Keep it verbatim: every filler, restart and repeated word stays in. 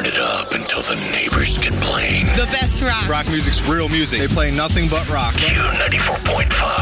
it up until the neighbors complain. The best rock. Rock music's real music. They play nothing but rock. Q ninety-four point five.